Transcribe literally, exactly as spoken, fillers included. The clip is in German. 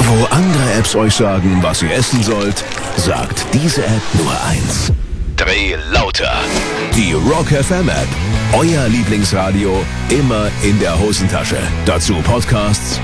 Wo andere Apps euch sagen, was ihr essen sollt, sagt diese App nur eins. Dreh lauter. Die Rock F M App. Euer Lieblingsradio immer in der Hosentasche. Dazu Podcasts,